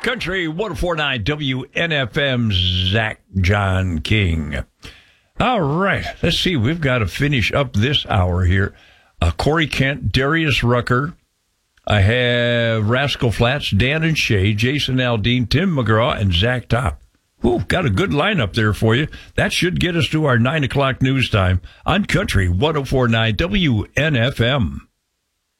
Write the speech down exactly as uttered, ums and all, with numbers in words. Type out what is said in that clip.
Country one oh four point nine W N F M, Zach John King. All right, let's see. We've got to finish up this hour here. Uh, Corey Kent, Darius Rucker. I have Rascal Flatts, Dan and Shay, Jason Aldean, Tim McGraw, and Zach Top. Ooh, got a good lineup there for you. That should get us to our nine o'clock news time on Country one oh four point nine W N F M.